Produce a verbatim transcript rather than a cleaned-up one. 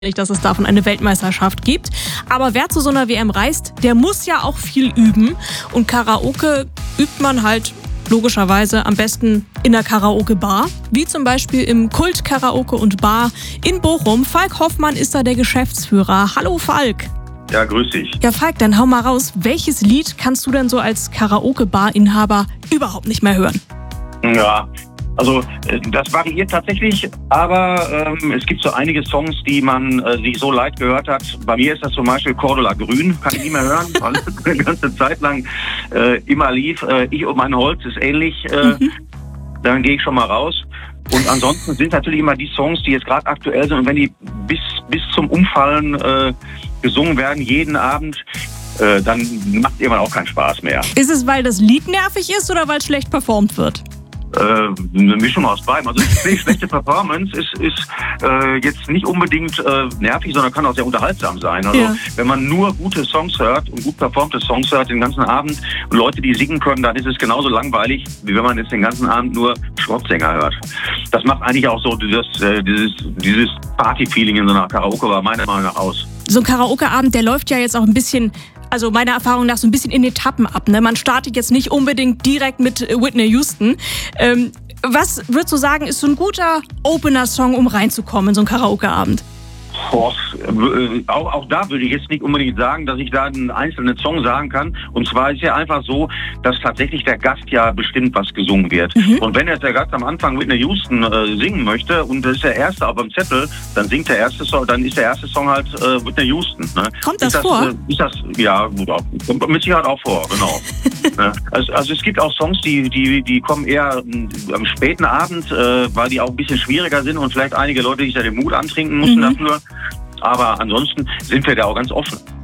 Nicht, dass es davon eine Weltmeisterschaft gibt. Aber wer zu so einer W M reist, der muss ja auch viel üben. Und Karaoke übt man halt logischerweise am besten in der Karaoke-Bar. Wie zum Beispiel im Kult Karaoke und Bar in Bochum. Falk Hoffmann ist da der Geschäftsführer. Hallo Falk. Ja, grüß dich. Ja, Falk, dann hau mal raus. Welches Lied kannst du denn so als Karaoke-Bar-Inhaber überhaupt nicht mehr hören? Ja, also das variiert tatsächlich, aber ähm, es gibt so einige Songs, die man äh, sich so leid gehört hat. Bei mir ist das zum Beispiel Cordula Grün, kann ich nie mehr hören, weil es eine ganze Zeit lang äh, immer lief. Äh, ich und mein Holz ist ähnlich, äh, mhm. Dann gehe ich schon mal raus. Und ansonsten sind natürlich immer die Songs, die jetzt gerade aktuell sind und wenn die bis, bis zum Umfallen äh, gesungen werden, jeden Abend, äh, dann macht irgendwann auch keinen Spaß mehr. Ist es, weil das Lied nervig ist oder weil es schlecht performt wird? Äh, eine Mischung aus beidem. Also eine schlechte Performance ist, ist äh, jetzt nicht unbedingt äh, nervig, sondern kann auch sehr unterhaltsam sein. Also ja. Wenn man nur gute Songs hört und gut performte Songs hört den ganzen Abend und Leute, die singen können, dann ist es genauso langweilig, wie wenn man jetzt den ganzen Abend nur Schrottsänger hört. Das macht eigentlich auch so dieses, äh, dieses, dieses Party-Feeling in so einer Karaoke-Bar meiner Meinung nach aus. So ein Karaoke-Abend, der läuft ja jetzt auch ein bisschen... Also meiner Erfahrung nach so ein bisschen in Etappen ab. Ne? Man startet jetzt nicht unbedingt direkt mit Whitney Houston. Ähm, was würdest du sagen, ist so ein guter Opener-Song, um reinzukommen in so einen Karaoke-Abend? Boah, äh, auch, auch da würde ich jetzt nicht unbedingt sagen, dass ich da einen einzelnen Song sagen kann. Und zwar ist ja einfach so, dass tatsächlich der Gast ja bestimmt, was gesungen wird. Mhm. Und wenn jetzt der Gast am Anfang Whitney Houston äh, singen möchte und das ist der erste auf dem Zettel, dann singt der erste Song, dann ist der erste Song halt äh, Whitney Houston. Ne? Kommt das, das vor? Äh, ist das, ja, gut, auch, kommt mit Sicherheit auch vor, genau. ne? also, also es gibt auch Songs, die, die, die kommen eher äh, am späten Abend, äh, weil die auch ein bisschen schwieriger sind und vielleicht einige Leute sich ja den Mut antrinken mussten mhm. dafür. Aber ansonsten sind wir da auch ganz offen.